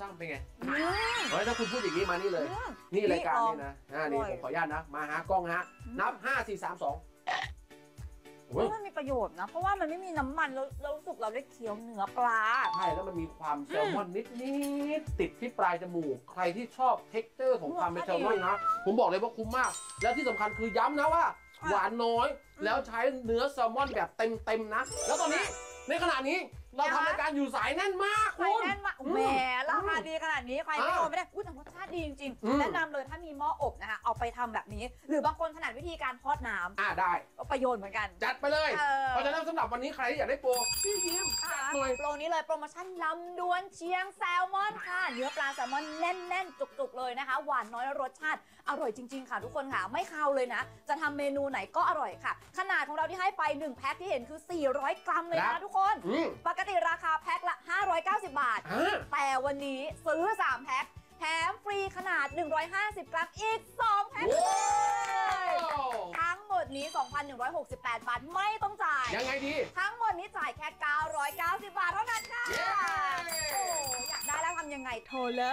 างเป็นไงเฮ้ยถ้าคุณพูดอย่างนี้มานี่เลยนี่รายการนี่นะนี่ผมขออนุญาตนะมาฮะกล้องฮะนับ5 4 3 2 มันมีประโยชน์นะเพราะว่ามันไม่มีน้ำมันแล้วรู้สึกเราได้เคี้ยวเนื้อปลาใช่แล้วมันมีความแซลมอนนิดติดที่ปลายจมูกใครที่ชอบเท็กเจอร์ของความเป็นแซลมอนนะผมบอกเลยว่าคุ้มมากแล้วที่สำคัญคือย้ำนะว่าหวานน้อยแล้วใช้เนื้อแซลมอนแบบเต็มนะแล้วตอนนี้ในขณะนี้เราทำรายการอยู่สายแน่นมากคุณแน่นมากแหมราคาดีขนาดนี้ใครไม่โดนไม่ได้แต่รสชาติดีจริงๆแนะนำเลยถ้ามีหม้ออบนะคะเอาไปทำแบบนี้หรือบางคนถนัดวิธีการทอดน้ำได้ก็ประโยชน์เหมือนกันจัดไปเลยเพราะฉะนั้นสำหรับวันนี้ใครที่อยากได้โปรพี่ยิ้มจัดหน่อยโปรนี้เลยโปรโมชั่นลำดวนเชียงแซลมอนค่ะเนื้อปลาแซลมอนแน่นๆจุกๆเลยนะคะหวานน้อยรสชาติอร่อยจริงๆค่ะทุกคนค่ะไม่คาวเลยนะจะทำเมนูไหนก็อร่อยค่ะขนาดของเราที่ให้ไป1แพ็คที่เห็นคือ400 กรัมเลยนะทุกคนปกติราคาแพ็คละ590 บาทแต่วันนี้ซื้อ3แพ็คแถมฟรีขนาด150 กรัมอีก2แพ็คเลยทั้งหมดนี้ 2,168 บาทไม่ต้องจ่ายยังไงดีทั้งหมดนี้จ่ายแค่990 บาทเท่านั้นค่ะอยากได้แล้วทำยังไงโทรเลย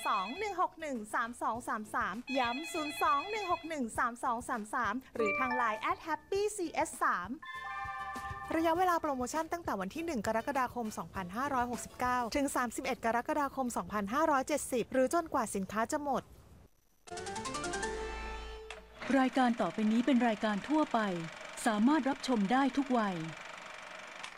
02-161-3233 ย้ำ 02-161-3233 หรือทาง LINE @happycs3 ระยะเวลาโปรโมชั่นตั้งแต่วันที่ 1 กรกฎาคม 2569 ถึง 31 กรกฎาคม 2570 หรือจนกว่าสินค้าจะหมดรายการต่อไปนี้เป็นรายการทั่วไปสามารถรับชมได้ทุกวัย